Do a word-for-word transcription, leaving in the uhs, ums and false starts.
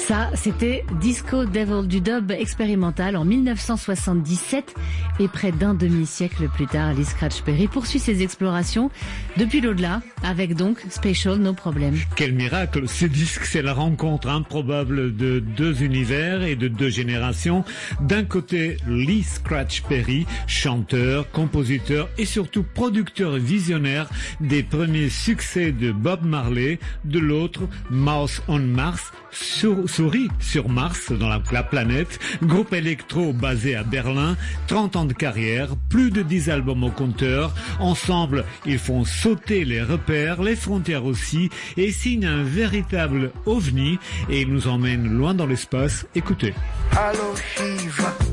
Ça, c'était Disco Devil, du dub expérimental en mille neuf cent soixante-dix-sept, et près d'un demi-siècle plus tard, Lee Scratch Perry poursuit ses explorations depuis l'au-delà, avec donc Special No Problem. Quel miracle! Ce disque, c'est la rencontre improbable de deux univers et de deux générations. D'un côté, Lee Scratch Perry, chanteur, compositeur et surtout producteur et visionnaire des premiers succès de Bob Marley. De l'autre, Mouse on Mars, sur, souris sur Mars, dans la, la planète, groupe électro basé à Berlin, trente ans de carrière, plus de dix albums au compteur. Ensemble, ils font sauter les repères, les frontières aussi, et signent un véritable ovni, et ils nous emmènent loin dans l'espace. Écoutez. Allô, Shiva.